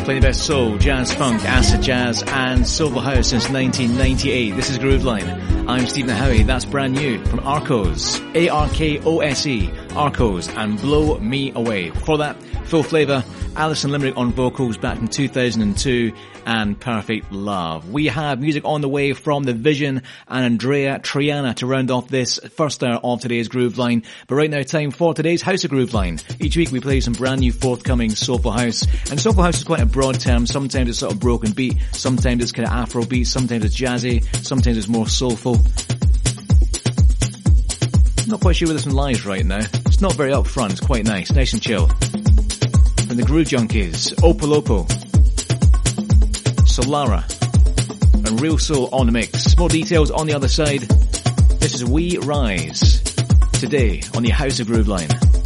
Playing the best soul, jazz, funk, acid jazz, and soulful house since 1998. This is Grooveline. I'm Stephen Howie. That's brand new from Arcos. A-R-K-O-S-E. Arcos and Blow Me Away. Before that, Full Flavour, Alison Limerick on vocals back in 2002, and Perfect Love. We have music on the way from The Vision and Andrea Triana to round off this first hour of today's Grooveline. But right now, time for today's House of Grooveline. Each week we play some brand new forthcoming soulful house. And soulful house is quite a broad term. Sometimes it's sort of broken beat, sometimes it's kind of Afro beat, sometimes it's jazzy, sometimes it's more soulful. Not quite sure where this one lies right now. It's not very upfront, it's quite nice and chill. From the Groove Junkies, Opolopo, Solara, and Real Soul on the mix. More details on the other side. This is We Rise, today on the House of Grooveline.